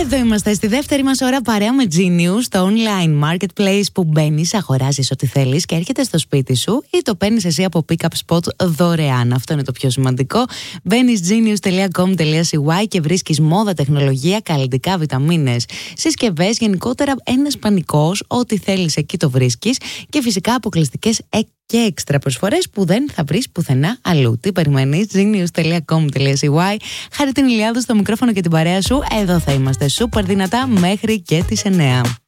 Εδώ είμαστε στη δεύτερη μας ώρα παρέα με Genius, το online marketplace που μπαίνεις, αγοράζεις ό,τι θέλεις και έρχεται στο σπίτι σου ή το παίρνεις εσύ από pick-up spot δωρεάν. Αυτό είναι το πιο σημαντικό. Μπαίνεις genius.com.cy και βρίσκεις μόδα, τεχνολογία, καλλιτικά, βιταμίνες, συσκευές, γενικότερα ένας πανικός, ό,τι θέλεις εκεί το βρίσκεις και φυσικά αποκλειστικές και έξτρα προσφορές που δεν θα βρεις πουθενά αλλού. Τι περιμένεις? genius.com.cy. Χάρη την Ηλιάδου στο μικρόφωνο και την παρέα σου. Εδώ θα είμαστε σούπερ δυνατά μέχρι και τις 9.